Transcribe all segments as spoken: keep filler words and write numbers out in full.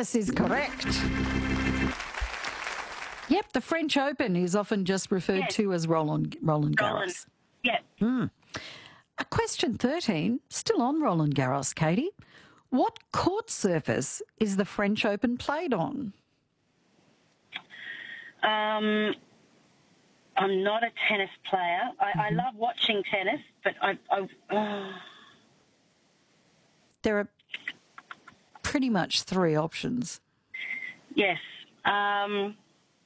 tennis is correct. Yep, the French Open is often just referred Yes. to as Roland Roland Roland. Garros. Yeah. Uh, question thirteen, still on Roland Garros, Katie. What court surface is the French Open played on? Um, I'm not a tennis player. I, I love watching tennis, but I... I uh, There are pretty much three options. yes. Um,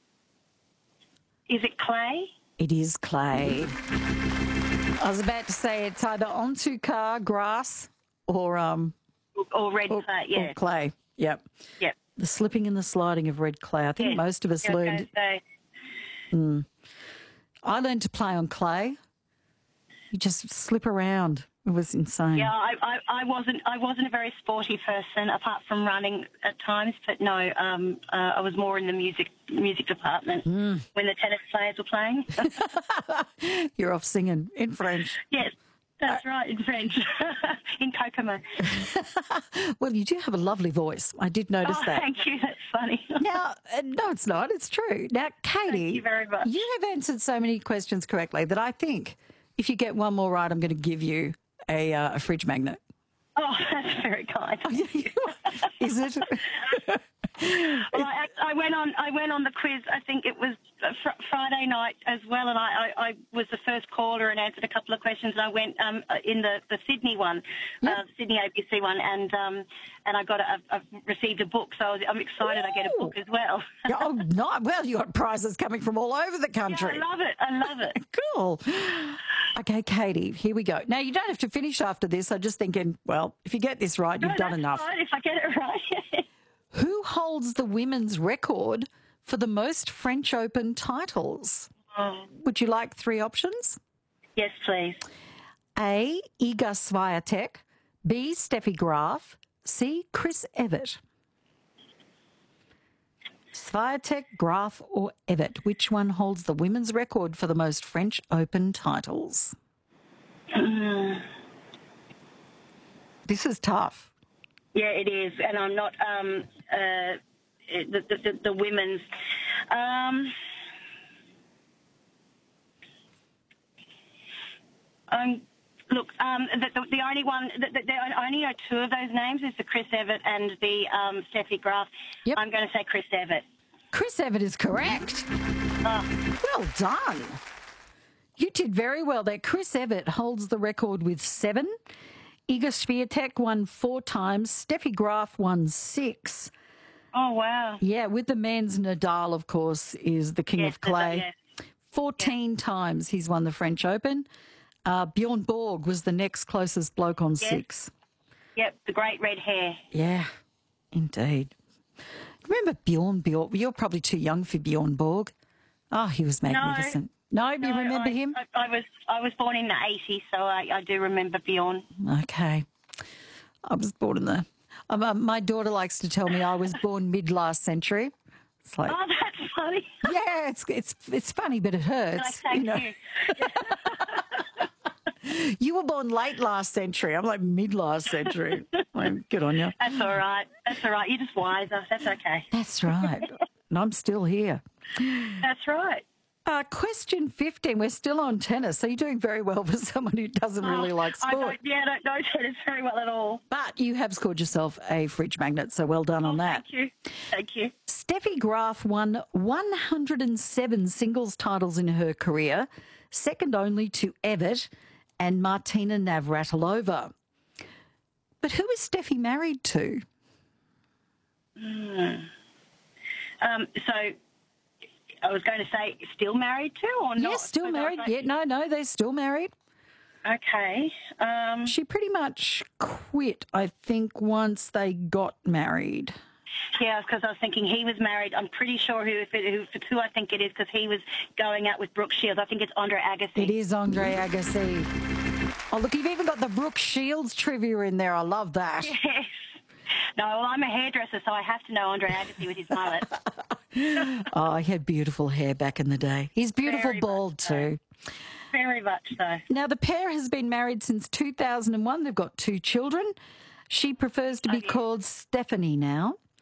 is it clay? It is clay. I was about to say it's either onto car, grass, or um Or red or, clay? Yeah. or clay. Yep. Yep. The slipping and the sliding of red clay. I think Yes. most of us Yeah, I was learned. gonna say, I learned to play on clay. You just slip around. It was insane. yeah, I, I, I wasn't. I wasn't a very sporty person, apart from running at times. But no, um, uh, I was more in the music music department when the tennis players were playing. You're off singing in French. Yes, that's right, in French, in Kokomo. Well, you do have a lovely voice. I did notice Oh, that. thank you. That's funny. Now, uh, no, it's not. It's true. Now, Katie, you very much. you have answered so many questions correctly that I think if you get one more right, I'm going to give you a, uh, a fridge magnet. Oh, that's very kind. Is it? Well, I, act- I went on. I went on the quiz. I think it was uh, fr- Friday night as well, and I, I, I was the first caller and answered a couple of questions. And I went um, uh, in the, the Sydney one, Yep. uh, Sydney A B C one, and um, and I got a, I've received a book, so I was, I'm excited. I get a book as well. Yeah, oh, no. Well, you got prizes coming from all over the I country. love it. I love it. Cool. Okay, Katie, here we go. Now, you don't have to finish after this. I'm just thinking, well, if you get this right, you've No, done that's enough. fine if I get it right. Who holds the women's record for the most French Open titles? Oh, Would you like three options? yes, please. A. Iga Swiatek, B. Steffi Graf, C. Chris Evert. Swiatek, Graf or Evert, which one holds the women's record for the most French Open titles? This is tough. Yeah, it is, and I'm not um, uh, the, the, the, the women's. Um, um, look, um, the, the, the only one, the, the, the, I only know two of those names is the Chris Evert and the um, Steffi Graf. Yep. I'm going to say Chris Evert. Chris Evert is correct. Oh, Well done. You did very well there. Chris Evert holds the record with seven. Iga Swiatek won four times. Steffi Graf won six. oh wow. Yeah, with the men's, Nadal, of course, is the king Yes, of clay. yes. fourteen times he's won the French Open. Uh, Bjorn Borg was the next closest bloke on six. Yep, the great red hair. Yeah, indeed. Remember Bjorn Borg? You're probably too young for Bjorn Borg. Oh, he was magnificent. No, you No, remember I, him? I, I was I was born in the eighties, so I, I do remember Bjorn. Okay. I was born in the... Um, uh, my daughter likes to tell me I was born mid last century. It's like, Oh, that's funny. yeah, it's it's it's funny, but it hurts. Thank you know. you. You were born late last century. I'm like mid last century. Like, good on you. That's all right. That's all right. You're just wiser. That's okay. That's right. And I'm still here. That's right. Uh, question fifteen. We're still on tennis, so you're doing very well for someone who doesn't really like I sport. don't, yeah, I don't know tennis very well at all. But you have scored yourself a fridge magnet, so well done on that. Thank you. Thank you. Steffi Graf won one hundred seven singles titles in her career, second only to Evert and Martina Navratilova. But who is Steffi married to? Um, so I was going to say still married to or not? Yes, still Because I was married. like, Yeah, no, no, they're still married. Okay. Um, She pretty much quit, I think, once they got married. yeah, because I was thinking he was married. I'm pretty sure who, if it, who, if it's who I think it is, because he was going out with Brooke Shields. I think it's Andre Agassi. It is Andre Agassi. Oh, look, you've even got the Brooke Shields trivia in there. I love that. Yes. No, well, I'm a hairdresser, so I have to know Andre Agassi with his mullet. Oh, he had beautiful hair back in the day. He's beautiful Very bald much so. too. Very much so. Now, the pair has been married since two thousand one. They've got two children. She prefers to be Okay. called Stephanie now.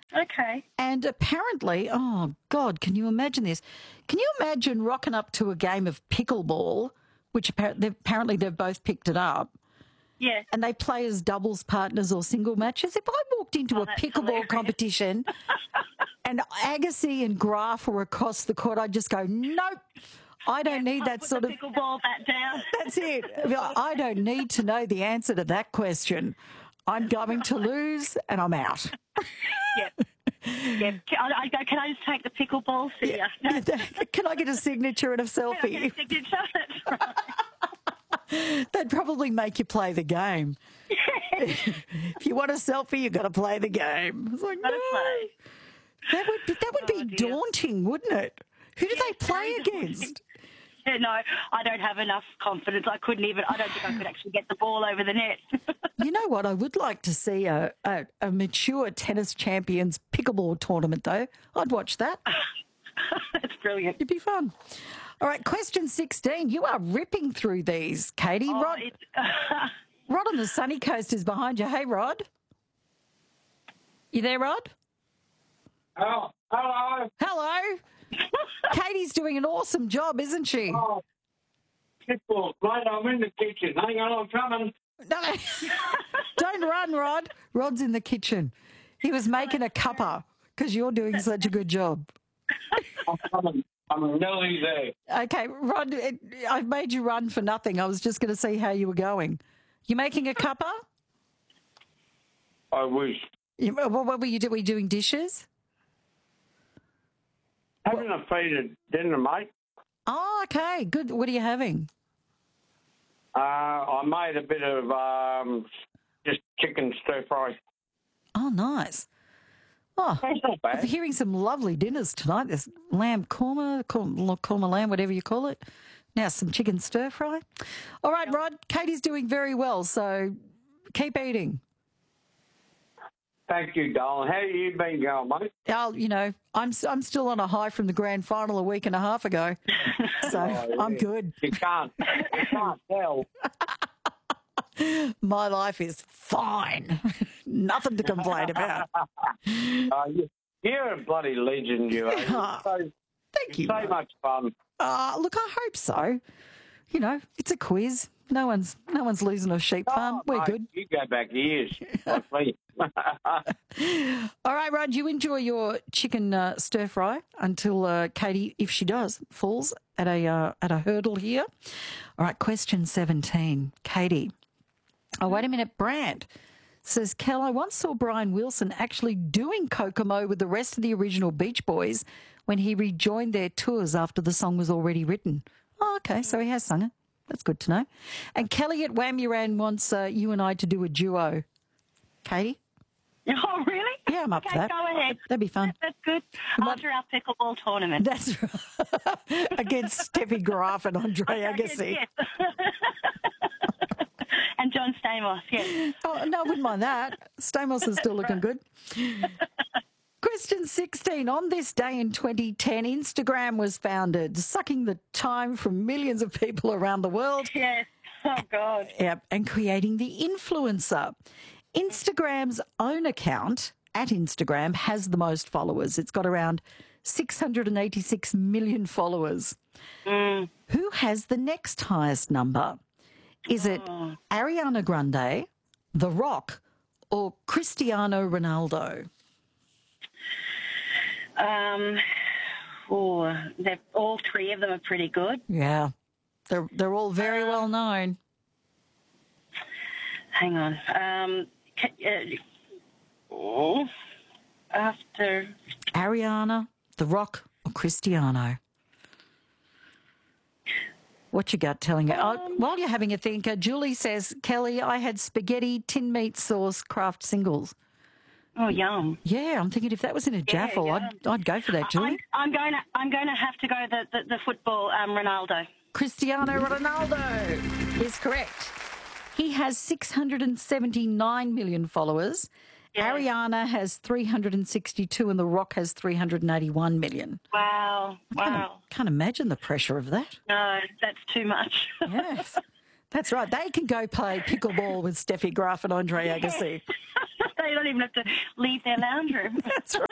Okay. And apparently, oh, God, can you imagine this? Can you imagine rocking up to a game of pickleball, which apparently, apparently they've both picked it up, Yeah. and they play as doubles partners or single matches? If I walked into Oh, a that's pickleball hilarious. competition and Agassi and Graf were across the court, I'd just go, nope, I don't need that Put sort the of... pickleball bat down. That's it. I don't need to know the answer to that question. I'm going to lose and I'm out. Yep. Yep. Can I, I go, can I just take the pickleball? See ya. No, Can I get a signature and a I get a selfie? signature. That's right. They'd probably make you play the game. If you want a selfie, you've got to play the game. It's like, Gotta no. play. That would be, that would Oh, be dear. daunting, wouldn't it? Who do they play very daunting. against? Yeah, no, I don't have enough confidence. I couldn't even, I don't think I could actually get the ball over the net. You know what? I would like to see a, a, a mature tennis champions pickleball tournament, though. I'd watch that. That's brilliant. It'd be fun. All right, question sixteen. You are ripping through these, Katie. Oh, Rod, it's, Rod on the sunny coast is behind you. Hey, Rod. You there, Rod? Oh, hello. Hello. Katie's doing an awesome job, isn't she? Oh, pitbull, mate, I'm in the kitchen. Hang on, I'm coming. No, no. Don't run, Rod. Rod's in the kitchen. He was making a cuppa because you're doing such a good job. I'm coming. I'm nearly there. Okay, Rod, it, I've made you run for nothing. I was just going to see how you were going. You making a cuppa? I wish. You, what, what were you doing? Were you doing dishes? Having a feed at dinner, mate. Oh, okay. Good. What are you having? Uh, I made a bit of um, just chicken stir fry. Oh, nice. Oh, That's not I'm bad. hearing some lovely dinners tonight. There's lamb korma, korma, korma lamb, whatever you call it. Now some chicken stir fry. All right, Rod. Katie's doing very well, so keep eating. Thank you, darling. How you been going, mate? I'll, you know, I'm I'm still on a high from the grand final a week and a half ago, so Oh, I'm yeah. good. You can't. You can't tell. My life is fine. Nothing to complain about. Uh, you, you're a bloody legend, you are. You're Oh, so, Thank you. you're so Rod. much fun. Uh, look, I hope so. You know, it's a quiz. No one's no one's losing a sheep farm. Oh, We're mate, good. You go back years, like me. All right, Rod, you enjoy your chicken uh, stir fry until uh, Katie, if she does, falls at a uh, at a hurdle here. All right, question seventeen, Katie. Oh, wait a minute, Brand says, Kel, I once saw Brian Wilson actually doing Kokomo with the rest of the original Beach Boys when he rejoined their tours after the song was already written. Oh, okay, so he has sung it. That's good to know. And Kelly at Wamuran wants uh, you and I to do a duo. Katie? Oh, really? Yeah, I'm up Okay, for that. go ahead. That'd be fun. That's good. What- After our pickleball tournament. That's right. Against Steffi Graf and Andre Agassi. Yes. And John Stamos, yes. Oh, no, I wouldn't mind that. Stamos is still looking good. Question sixteen. On this day in twenty ten, Instagram was founded, sucking the time from millions of people around the world. Yes. Oh, God. Yep, and creating the influencer. Instagram's own account at Instagram has the most followers. It's got around six hundred eighty-six million followers. Mm. Who has the next highest number? Is it Oh. Ariana Grande, The Rock, or Cristiano Ronaldo? Um, oh, they're, all three of them are pretty good. Yeah, they're they're all very well known. Hang on. Um, ca- uh, oh, after... Ariana, The Rock, or Cristiano? What's your gut telling you? Oh, while you're having a think, uh, Julie says, Kelly, I had spaghetti, tin meat sauce, craft singles. Oh, yum. Yeah, I'm thinking if that was in a jaffle, yeah. I'd I'd go for that, I'm, Julie. I'm going to I'm going to have to go the the, the football um, Ronaldo. Cristiano Ronaldo is correct. He has six hundred seventy-nine million followers. Yeah. Ariana has three hundred sixty-two and The Rock has three hundred eighty-one million. Wow! Can't, Wow! can't imagine the pressure of that. No, that's too much. Yes, that's right. They can go play pickleball with Steffi Graf and Andre Agassi. They don't even have to leave their lounge room. That's right.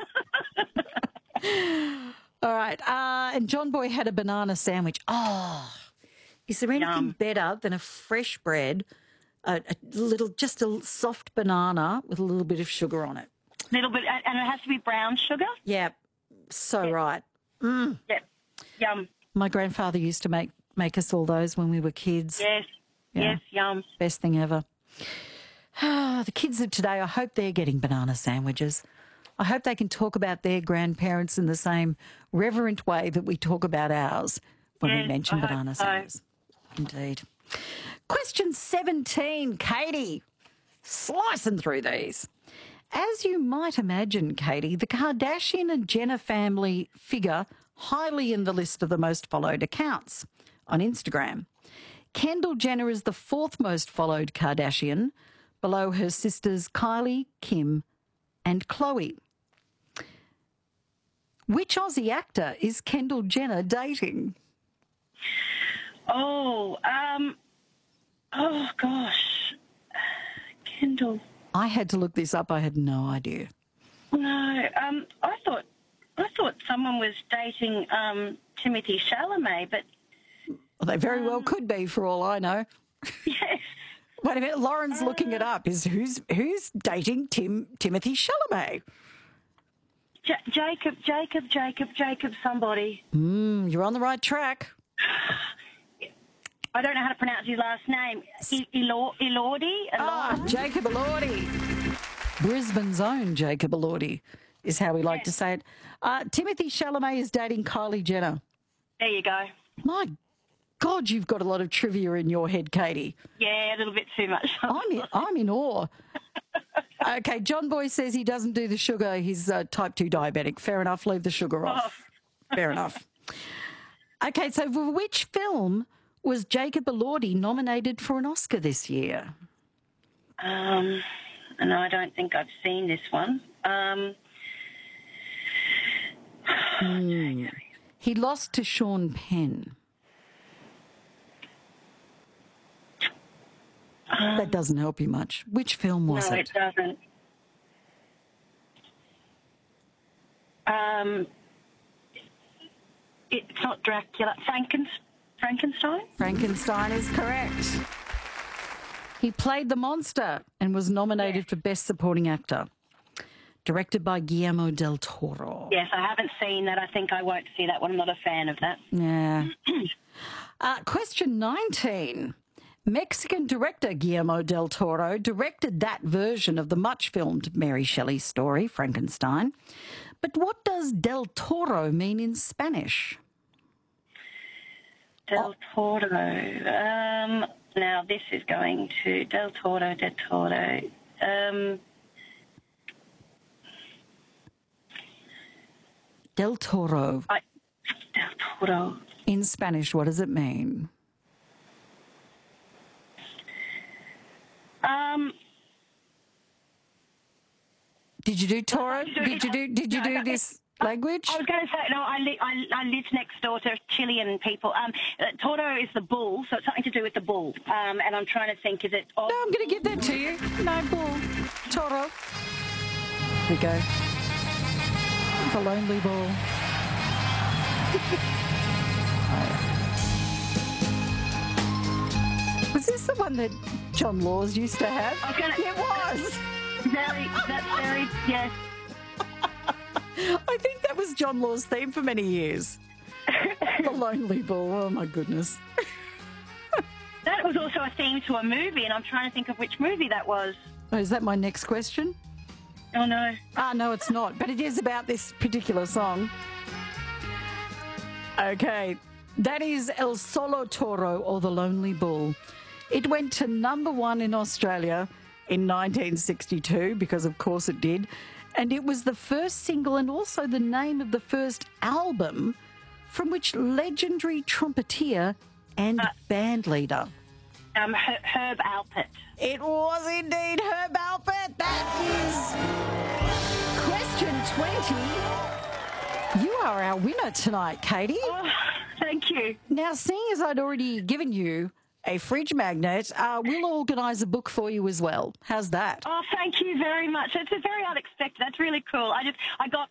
All right. Uh, and John Boy had a banana sandwich. Oh, is there anything Yum. better than a fresh bread, a, a little, just a soft banana with a little bit of sugar on it? Little bit, and it has to be brown sugar. Yeah, so Yep. right. Mm. Yep. Yum. My grandfather used to make, make us all those when we were kids. Yes. Yeah. Yes. Yum. Best thing ever. The kids of today, I hope they're getting banana sandwiches. I hope they can talk about their grandparents in the same reverent way that we talk about ours when we Yes, mention I hope banana so. sandwiches. Indeed. Question seventeen, Katie. Slicing through these. As you might imagine, Katie, the Kardashian and Jenner family figure highly in the list of the most followed accounts on Instagram. Kendall Jenner is the fourth most followed Kardashian, below her sisters Kylie, Kim, and Khloe. Which Aussie actor is Kendall Jenner dating? Oh. Um. Oh gosh. Kendall. I had to look this up. I had no idea. No. Um. I thought. I thought someone was dating um Timothy Chalamet, but Well, they very well could be, for all I know. yes. Wait a minute, Lauren's looking it up. Is who's who's dating Tim Timothy Chalamet? J- Jacob. Jacob. Jacob. Jacob. Somebody. Mm, you're on the right track. I don't know how to pronounce his last name. I- Ilo- Elordi? Ah, Jacob Elordi. Brisbane's own Jacob Elordi is how we like to say it. Uh, Timothy Chalamet is dating Kylie Jenner. There you go. My God, you've got a lot of trivia in your head, Katie. Yeah, a little bit too much. I'm in, I'm in awe. Okay, John Boy says he doesn't do the sugar. He's uh, type two diabetic. Fair enough. Leave the sugar off. Fair enough. Okay, so for which film was Jacob Elordi nominated for an Oscar this year? Um, no, I don't think I've seen this one. Um, He lost to Sean Penn. That doesn't help you much. Which film was no, it? it doesn't. Um, it's not Dracula. Franken- Frankenstein? Frankenstein is correct. He played the monster and was nominated for Best Supporting Actor. Directed by Guillermo del Toro. Yes, I haven't seen that. I think I won't see that one. I'm not a fan of that. Yeah. uh, question nineteen. Mexican director Guillermo del Toro directed that version of the much-filmed Mary Shelley story, Frankenstein. But what does del Toro mean in Spanish? Del Toro. Um, now, this is going to Del Toro, Del Toro. Um, Del Toro. I, Del Toro. In Spanish, what does it mean? Um, Did you do Toro? do Did you do? Did you no, do no, this language? I was going to say, no, I, li- I, I lived next door to Chilean people. Um, uh, Toro is the bull, so it's something to do with the bull. Um, and I'm trying to think, is it... Oz- No, I'm going to give that to you. No bull. Toro. There we go. The lonely bull. Was this the one that John Laws used to have? I was gonna- It was. Very, that's very, yes. I think that was John Law's theme for many years. The lonely bull. Oh, my goodness. That was also a theme to a movie, and I'm trying to think of which movie that was. Oh, is that my next question? Oh, no. Ah, no, it's not, but it is about this particular song. Okay, that is El Solo Toro, or The Lonely Bull. It went to number one in Australia in nineteen sixty-two, because of course it did, and it was the first single and also the name of the first album from which legendary trumpeter and Uh, band leader. Um, Her- Herb Alpert. It was indeed Herb Alpert. That is question twenty. You are our winner tonight, Katie. Oh, thank you. Now, seeing as I'd already given you a fridge magnet. Uh, we'll organise a book for you as well. How's that? Oh, thank you very much. It's a very unexpected. That's really cool. I just I got